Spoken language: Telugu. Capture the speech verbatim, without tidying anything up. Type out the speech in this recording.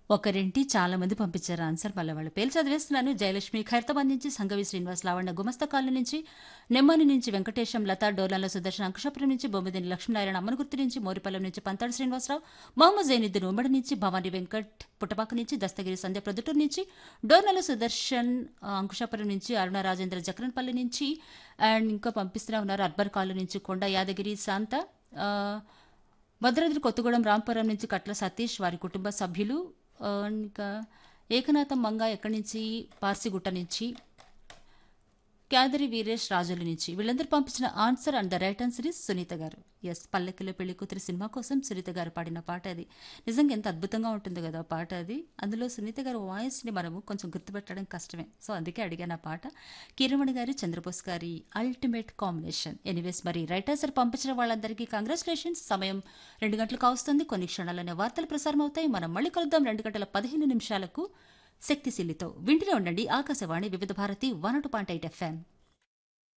ఒకరేంటి చాలా మంది పంపించారు ఆన్సర్. మళ్ళీ వాళ్ళ పేర్లు చదివేస్తున్నాను. జయలక్ష్మి ఖైరతాబాద్ నుంచి, సంగవి శ్రీనివాస్, లావణ్య గుమస్తా కాలనీ నుంచి, నెమ్మాని నుంచి వెంకటేశం, లతా, డోర్లాల సుదర్శన్, అంకుశాపురం నుంచి, బొమ్మిదిని లక్ష్మీనారాయణ, అమ్మనగుర్తి నుంచి, మోరిపల్లం నుంచి పంతాడు శ్రీనివాసరావు, మహమ్మద్ జైనుద్దీన్ ఉమ్మడి నుంచి, భవానీ వెంకట్ పుట్టపాక నుంచి, దస్తగిరి సంధ్య ప్రొద్దుటూరు నుంచి, డోర్నల సుదర్శన్ ఆ, అంకుశాపురం నుంచి, అరుణ రాజేంద్ర జక్రన్పల్లి నుంచి, అండ్ ఇంకా పంపిస్తూనే ఉన్నారు అర్బర్ కాలనీ నుంచి, కొండ యాదగిరి శాంత, ఆ, భద్రాద్రి కొత్తగూడెం రాంపురం నుంచి కట్ల సతీష్, వారి కుటుంబ సభ్యులు, ఆ, ఇంకా ఏకనాథం మంగ ఎక్కడి నుంచి, పార్సిగుట్ట నుంచి, క్యాదరి వీరేష్ రాజుల నుంచి, వీళ్ళందరూ పంపించిన answer and the right answer is Sunitha గారు. ఎస్, పల్లెకిలో పెళ్లి కూతురు సినిమా కోసం సునీత గారు పాడిన పాట అది. నిజంగా ఎంత అద్భుతంగా ఉంటుంది కదా ఆ పాట అది. అందులో సునీత గారి వాయిస్ని మనము కొంచెం గుర్తుపెట్టడం కష్టమే, సో అందుకే అడిగాను ఆ పాట. కిరమణి గారి, చంద్రబోస్ గారి అల్టిమేట్ కాంబినేషన్. ఎనీవేస్, మరి రైట్ ఆన్సర్ పంపించిన వాళ్ళందరికీ కంగ్రాచులేషన్స్. సమయం రెండు గంటలకు కావస్తుంది. కొన్ని క్షణాలనే వార్తలు ప్రసారం అవుతాయి. మనం మళ్ళీ కలుద్దాం రెండు గంటల పదిహేను నిమిషాలకు శక్తిశీలితో. వింటూనే ఉండండి ఆకాశవాణి వివిధ Bharati one two point eight FM.